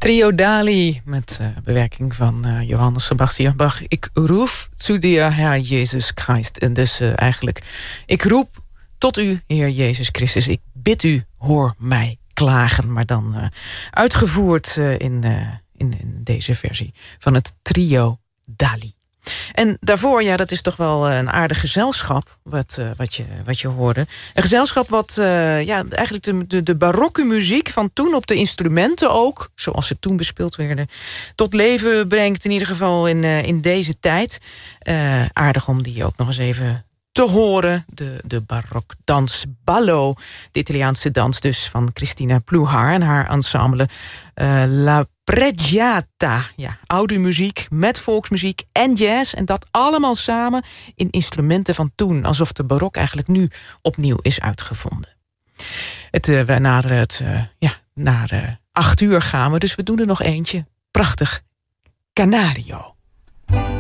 Trio Dali met bewerking van Johannes Sebastian Bach. Ik roep zu dir, Herr Jezus Christ. En dus eigenlijk, ik roep tot u, Heer Jezus Christus. Ik bid u, hoor mij klagen. Maar dan uitgevoerd in deze versie van het Trio Dali. En daarvoor, ja, dat is toch wel een aardig gezelschap wat je hoorde. Een gezelschap wat eigenlijk de barokke muziek van toen op de instrumenten ook, zoals ze toen bespeeld werden, tot leven brengt, in ieder geval in deze tijd. Aardig om die ook nog eens even te horen. De barokdans Ballo, de Italiaanse dans dus van Cristina Pluhar en haar ensemble La Pregiata. Ja, oude muziek met volksmuziek en jazz. En dat allemaal samen in instrumenten van toen. Alsof de barok eigenlijk nu opnieuw is uitgevonden. Naar 8 uur gaan we, dus we doen er nog eentje. Prachtig. Canario.